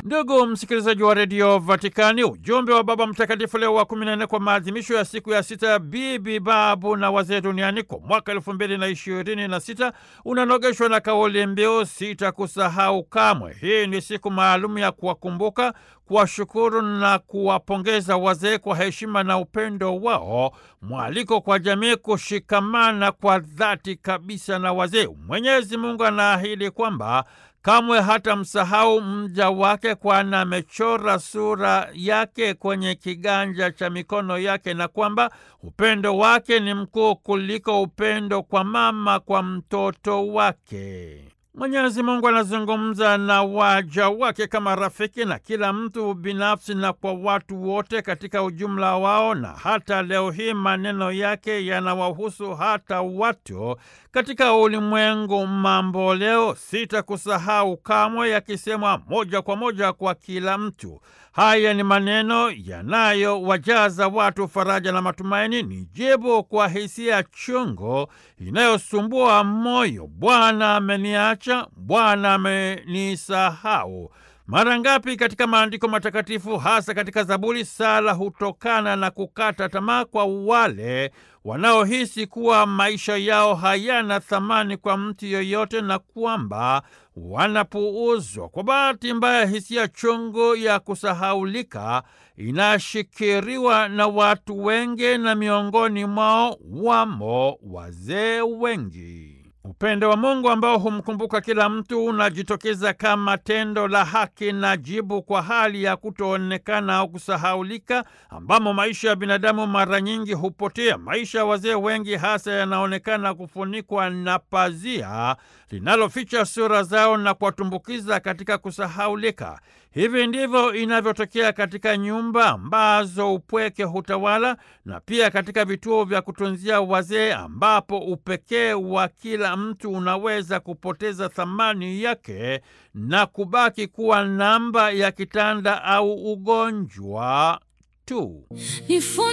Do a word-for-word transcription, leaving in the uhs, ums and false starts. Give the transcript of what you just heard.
Ndugu msikilizaji wa redio Vatikani, ujumbe wa Baba Mtakatifu Leo wa kumi na nne kwa maadhimisho ya siku ya sita ya bibi, babu na wazee duniani kwa mwaka elfu mbili na ishirini na sita unanogeshwa na kauli mbiu sitakusahau kamwe. Hii ni siku maalum ya kuwakumbuka, kuwashukuru na kuwapongeza wazee kwa heshima na upendo wao, mwaliko kwa jamii kushikamana kwa dhati kabisa na wazee. Mwenyezi Mungu anaahidi kwamba kamwe hata msahau mja wake, kwani amechora sura yake kwenye kiganja cha mikono yake, na kwamba upendo wake ni mkuu kuliko upendo kwa mama kwa mtoto wake. Mwenyezi Mungu anazungumza na waja wake kama rafiki na kila mtu binafsi na kwa watu wote katika ujumla wao, na hata leo hii maneno yake yanawahusu hata watu katika ulimwengu mambo leo. Sitakusahau kamwe, yakisemwa moja kwa moja kwa kila mtu. Haya ni maneno yanayowajaza watu faraja na matumaini, ni jibu kwa hisia chungu inayosumbua moyo. Bwana ameniacha, Bwana amenisahau. Mara ngapi katika maandiko matakatifu, hasa katika Zaburi, sala hutokana na kukata tamaa kwa wale wanaohisi kuwa maisha yao hayana thamani kwa mtu yoyote na kwamba wanapuuzwa. Kwa bahati mbaya, hisia chungu ya kusahaulika inashikiriwa na watu wengi, na miongoni mwao wamo wazee wengi. Upendo wa Mungu ambao humkumbuka kila mtu unajitokeza kama tendo la haki na jibu kwa hali ya kutoonekana au kusahaulika, ambamo maisha ya binadamu mara nyingi hupotea. Maisha ya wazee wengi hasa yanaonekana kufunikwa na pazia linaloficha sura zao na kuwatumbukiza katika kusahaulika. Hivi ndivyo inavyotokea katika nyumba ambazo upweke hutawala, na pia katika vituo vya kutunzia wazee ambapo upekee wa kila mtu unaweza kupoteza thamani yake na kubaki kuwa namba ya kitanda au ugonjwa tu.